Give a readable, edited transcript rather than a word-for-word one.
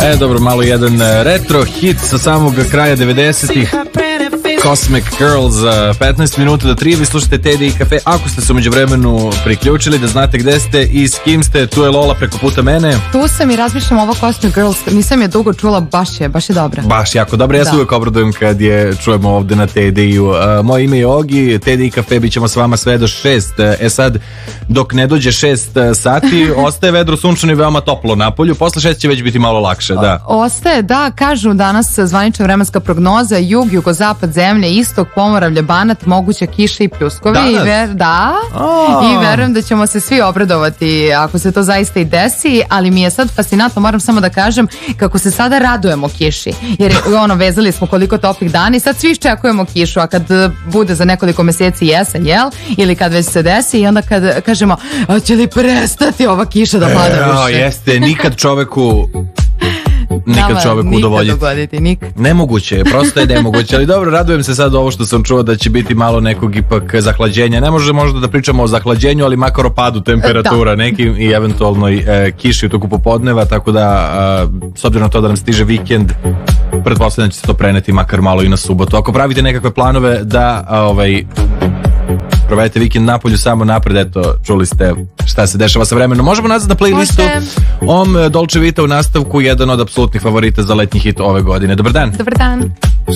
Dobro, malo jedan retro hit sa samog kraja 90-ih. Cosmic Girls, 15 minuta do 3, vi slušate Teddy i kafe. Ako ste se umeđu vremenu priključili, da znate gde ste i s kim ste, tu je Lola preko puta mene. Tu sam i razmišljam ovo Cosmic Girls, nisam je dugo čula, baš je dobra. Baš jako dobro, ja se uvijek obradujem kad je čujemo ovde na Teddy-u. Moje ime je Ogi, Teddy i kafe, bit ćemo s vama sve do 6. Sad, dok ne dođe 6 sati, ostaje vedro, sunčano i veoma toplo napolju, posle 6 će već biti malo lakše, da. Ostaje, da, kažu danas zvanična vremenska prognoza, jug, jugozapad zemlje, istok, Pomoravlje, Banat, moguća kiša i pljuskovi. I verujem da ćemo se svi obradovati ako se to zaista i desi, ali mi je sad fascinantno, moram samo da kažem kako se sada radujemo kiši, jer vezali smo koliko toplih dana i sad svi iščekujemo kišu, a kad bude za nekoliko meseci jesen, jel? Ili kad već se desi i onda kad kažemo, će li prestati ova kiša da pada više? Jeste, nikad čoveku udovoljiti. Nemoguće, prosto je nemoguće, ali dobro, radujem se sad ovo što sam čuo da će biti malo nekog ipak zahlađenja. Ne može možda da pričamo o zahlađenju, ali makar o padu temperatura nekim i eventualnoj kiši u toku popodneva, tako da s obzirom na to da nam stiže vikend, pretpostavljam da će se to preneti makar malo i na subotu. Ako pravite nekakve planove da provedete vikend napolju, samo napred, eto, čuli ste šta se dešava sa vremenom. Možemo nazad na playlistu Dolce Vita u nastavku, jedan od apsolutnih favorita za letnji hit ove godine. Dobar dan. Dobar dan.